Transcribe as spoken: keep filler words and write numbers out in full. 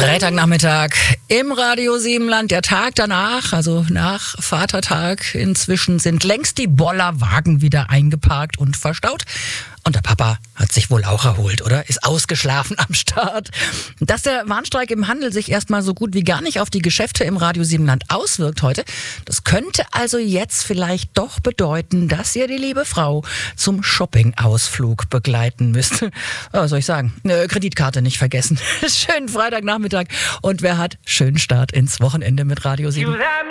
Freitagnachmittag im Radio Siebenland, der Tag danach, also nach Vatertag. Inzwischen sind längst die Bollerwagen wieder eingeparkt und verstaut. Und der Papa hat sich wohl auch erholt, oder? Ist ausgeschlafen am Start. Dass der Warnstreik im Handel sich erstmal so gut wie gar nicht auf die Geschäfte im Radio Siebenland auswirkt heute, das könnte also jetzt vielleicht doch bedeuten, dass ihr die liebe Frau zum Shopping-Ausflug begleiten müsst. Was soll ich sagen? Eine Kreditkarte nicht vergessen. Schönen Freitagnachmittag und wer hat schönen Start ins Wochenende mit Radio Sieben.